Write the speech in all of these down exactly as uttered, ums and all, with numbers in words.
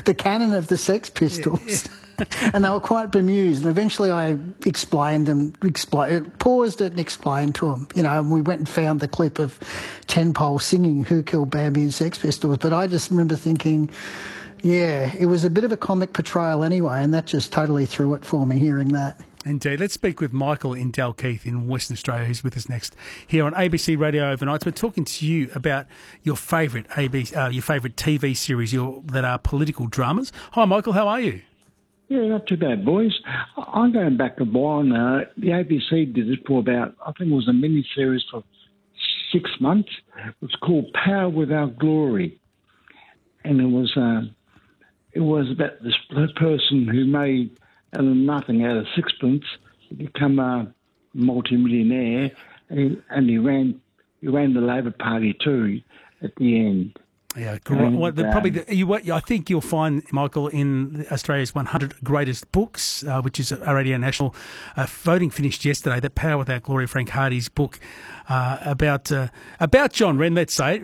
the canon of the Sex Pistols. And they were quite bemused. And eventually I explained them, expl- paused it and explained to them. You know, and we went and found the clip of Ten Pole singing Who Killed Bambi and Sex Pistols. But I just remember thinking, yeah, it was a bit of a comic portrayal anyway, and that just totally threw it for me, hearing that. Indeed. Let's speak with Michael in Dalkeith in Western Australia, who's with us next here on A B C Radio Overnights. We're talking to you about your favourite A B C, uh, your favourite T V series your, that are political dramas. Hi, Michael. How are you? Yeah, not too bad, boys. I'm going back a while now. The A B C did it for about, I think it was a mini-series for six months. It was called Power Without Glory. And it was uh, it was about this person who made out of nothing, out of sixpence, become a multi-millionaire, and he, and he ran he ran the Labor Party too at the end. Yeah, well, the, probably the, you. I think you'll find, Michael, in Australia's one hundred Greatest Books, uh, which is a Radio National. Uh, voting finished yesterday. That Power Without Glory, Frank Hardy's book uh, about uh, about John Wren. Let's say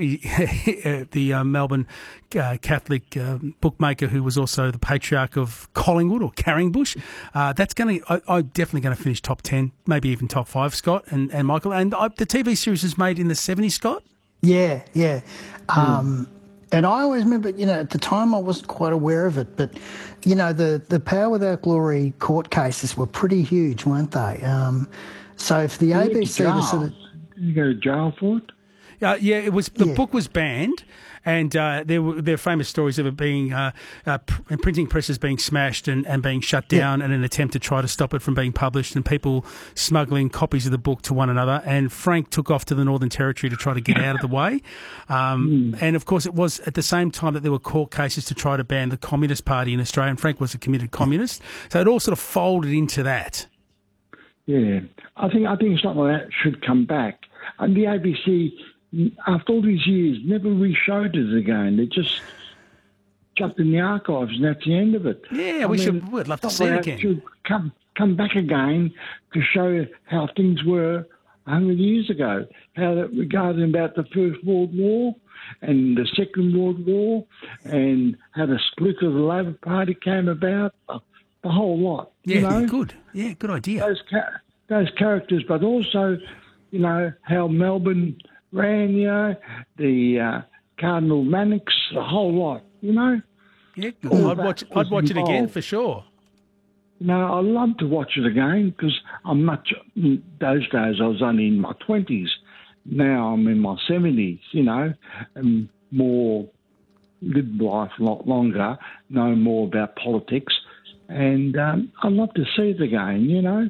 he, the uh, Melbourne uh, Catholic uh, bookmaker who was also the patriarch of Collingwood or Carringbush. Uh, that's going to. I'm definitely going to finish top ten, maybe even top five, Scott and, and Michael. And I, the T V series was made in the seventies, Scott. Yeah, yeah. Um, mm. And I always remember, you know, at the time I wasn't quite aware of it, but, you know, the, the Power Without Glory court cases were pretty huge, weren't they? Um, so if the A B C was sort of... Did you go to jail for it? Uh, yeah, it was. The yeah. book was banned, and uh, there were there are famous stories of it being uh, uh, pr- printing presses being smashed and, and being shut down yeah. in an attempt to try to stop it from being published, and people smuggling copies of the book to one another. And Frank took off to the Northern Territory to try to get out of the way. Um, mm. And of course, it was at the same time that there were court cases to try to ban the Communist Party in Australia. And Frank was a committed communist, so it all sort of folded into that. Yeah, I think I think something like that should come back. And the A B C, after all these years, never re-showed it again. They just chucked in the archives, and that's the end of it. Yeah, I we mean, should. We'd love to see it again. Should come come back again to show how things were a hundred years ago. How that regarding about the First World War and the Second World War, and how the split of the Labor Party came about. The whole lot. Yeah, you know? good. Yeah, good idea. Those ca- those characters, but also, you know, how Melbourne ran, you know, the uh, Cardinal Mannix, the whole lot, you know. Yeah, cool. I'd watch. I'd watch it again for sure. You know, I love to watch it again because I'm much. Those days I was only in my twenties. Now I'm in my seventies. You know, and more lived life a lot longer, know more about politics. And um, I'd love to see it again, you know.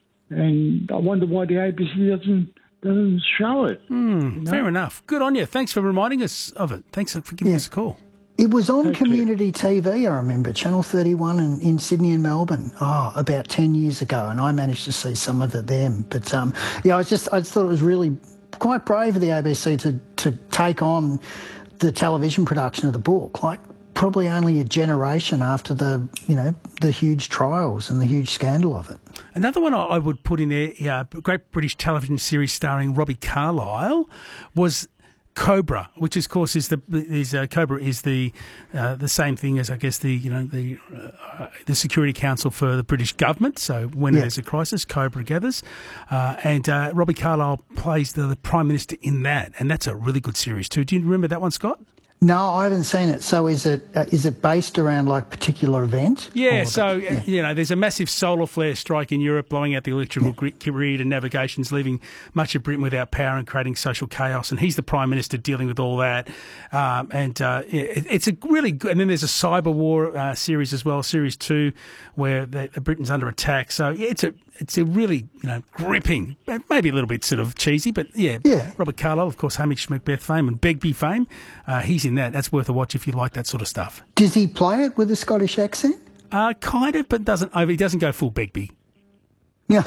And I wonder why the A B C doesn't doesn't show it. Mm, you know? Fair enough. Good on you. Thanks for reminding us of it. Thanks for giving yeah. us a call. It was on Thank Community you. T V, I remember, Channel thirty-one in, in Sydney and Melbourne, oh, about ten years ago, and I managed to see some of it then. But, um, yeah, I was just I just thought it was really quite brave of the A B C to, to take on the television production of the book, like, probably only a generation after the, you know, the huge trials and the huge scandal of it. Another one I would put in there, yeah, a great British television series starring Robbie Carlyle, was Cobra, which of course is the is uh, Cobra is the uh, the same thing as I guess the you know the uh, the Security Council for the British government. So when yeah. there's a crisis, Cobra gathers, uh, and uh, Robbie Carlyle plays the, the Prime Minister in that, and that's a really good series too. Do you remember that one, Scott? No, I haven't seen it. So is it uh, is it based around like particular event? Yeah, Or so, the, yeah. you know, there's a massive solar flare strike in Europe, blowing out the electrical yeah. grid and navigations, leaving much of Britain without power and creating social chaos. And he's the Prime Minister dealing with all that. Um, and uh, it, it's a really good... And then there's a cyber war uh, series as well, Series two, where the, the Britain's under attack. So, yeah, it's a it's a really, you know, gripping, maybe a little bit sort of cheesy, but, yeah. yeah. Robert Carlyle, of course, Hamish Macbeth fame and Begbie fame. Uh, he's in that. That's worth a watch if you like that sort of stuff. Does he play it with a Scottish accent? Uh, kind of, but doesn't. He doesn't go full Begbie. Yeah.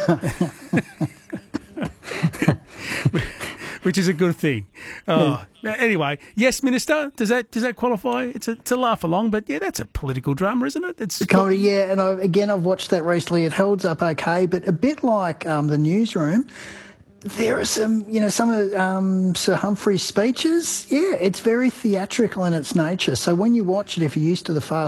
Which is a good thing. Oh, yeah. Anyway, yes, Minister. Does that does that qualify? It's a, it's a laugh along, but yeah, that's a political drama, isn't it? It's comedy, yeah. And I, again, I've watched that recently. It holds up okay, but a bit like um, the Newsroom. There are some, you know, some of um, Sir Humphrey's speeches. Yeah, it's very theatrical in its nature. So when you watch it, if you're used to the fast